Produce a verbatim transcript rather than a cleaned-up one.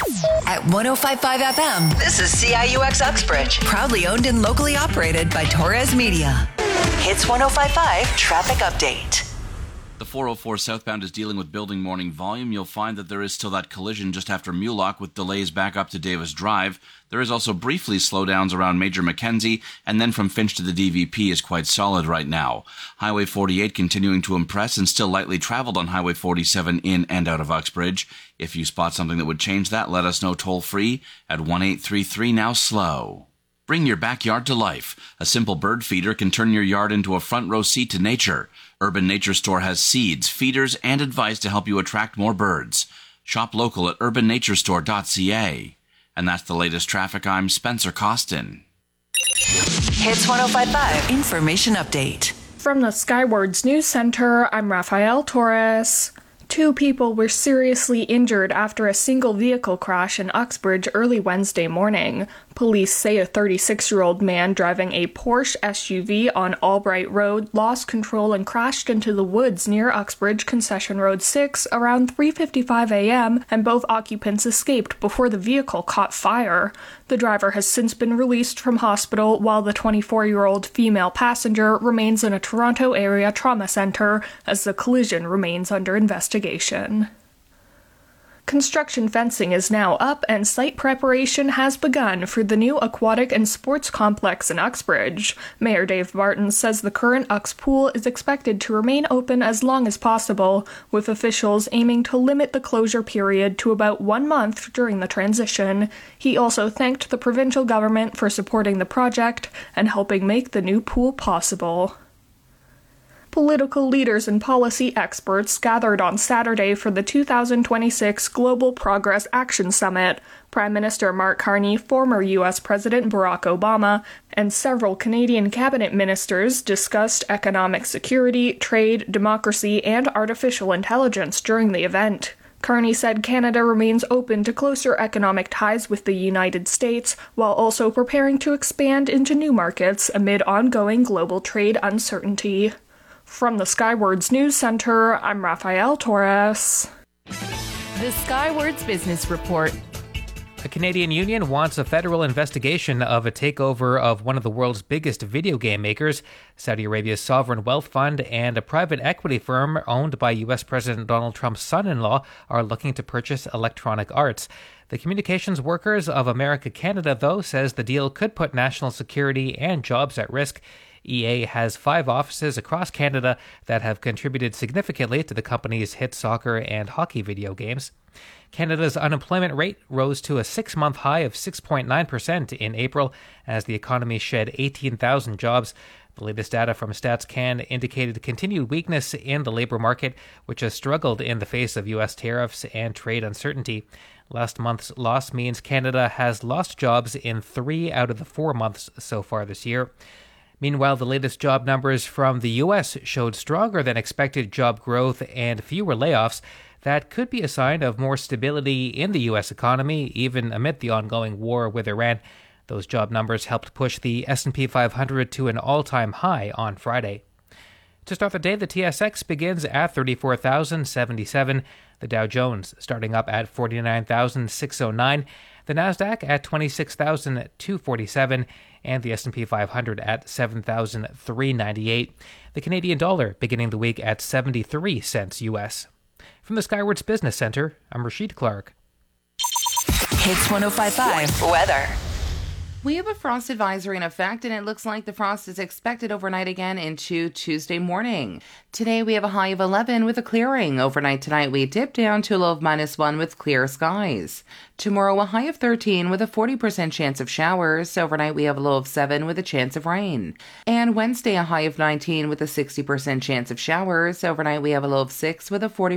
At one oh five point five F M, this is C I U X Uxbridge. Proudly owned and locally operated by Torres Media. Hits one oh five point five Traffic Update. The four oh four southbound is dealing with building morning volume. You'll find that there is still that collision just after Mulock with delays back up to Davis Drive. There is also briefly slowdowns around Major Mackenzie, and then from Finch to the D V P is quite solid right now. Highway forty-eight continuing to impress and still lightly traveled on Highway forty-seven in and out of Uxbridge. If you spot something that would change that, let us know toll-free at one eight three three now slow. Bring your backyard to life. A simple bird feeder can turn your yard into a front row seat to nature. Urban Nature Store has seeds, feeders, and advice to help you attract more birds. Shop local at urban nature store dot c a. And that's the latest traffic. I'm Spencer Costin. Hits one oh five point five Information Update. From the Skywards News Center, I'm Rafael Torres. Two people were seriously injured after a single vehicle crash in Uxbridge early Wednesday morning. Police say a thirty-six-year-old man driving a Porsche S U V on Albright Road lost control and crashed into the woods near Uxbridge Concession Road six around three fifty-five a.m., and both occupants escaped before the vehicle caught fire. The driver has since been released from hospital, while the twenty-four-year-old female passenger remains in a Toronto area trauma center as the collision remains under investigation. Construction fencing is now up and site preparation has begun for the new aquatic and sports complex in Uxbridge. Mayor Dave Martin says the current Ux pool is expected to remain open as long as possible, with officials aiming to limit the closure period to about one month during the transition. He also thanked the provincial government for supporting the project and helping make the new pool possible. Political leaders and policy experts gathered on Saturday for the two thousand twenty-six Global Progress Action Summit. Prime Minister Mark Carney, former U S President Barack Obama, and several Canadian cabinet ministers discussed economic security, trade, democracy, and artificial intelligence during the event. Carney said Canada remains open to closer economic ties with the United States, while also preparing to expand into new markets amid ongoing global trade uncertainty. From the Skywards News Center, I'm Rafael Torres. The Skywards Business Report. The Canadian Union wants a federal investigation of a takeover of one of the world's biggest video game makers. Saudi Arabia's sovereign wealth fund and a private equity firm owned by U S President Donald Trump's son-in-law are looking to purchase Electronic Arts. The Communications Workers of America Canada, though, says the deal could put national security and jobs at risk. E A has five offices across Canada that have contributed significantly to the company's hit soccer and hockey video games. Canada's unemployment rate rose to a six-month high of six point nine percent in April as the economy shed eighteen thousand jobs. The latest data from StatsCan indicated continued weakness in the labor market, which has struggled in the face of U S tariffs and trade uncertainty. Last month's loss means Canada has lost jobs in three out of the four months so far this year. Meanwhile, the latest job numbers from the U S showed stronger than expected job growth and fewer layoffs. That could be a sign of more stability in the U S economy, even amid the ongoing war with Iran. Those job numbers helped push the S and P five hundred to an all-time high on Friday. To start the day, the T S X begins at thirty-four thousand seventy-seven, the Dow Jones starting up at forty-nine thousand six hundred nine, the Nasdaq at twenty-six thousand two hundred forty-seven, and the S and P five hundred at seven thousand three hundred ninety-eight. The Canadian dollar beginning the week at seventy-three cents U S. From the Skywards Business Center, I'm Rashid Clark. Hits one oh five point five Weather. We have a frost advisory in effect, and it looks like the frost is expected overnight again into Tuesday morning. Today we have a high of eleven with a clearing. Overnight tonight we dip down to a low of minus one with clear skies. Tomorrow a high of thirteen with a forty percent chance of showers. Overnight we have a low of seven with a chance of rain. And Wednesday a high of nineteen with a sixty percent chance of showers. Overnight we have a low of six with a forty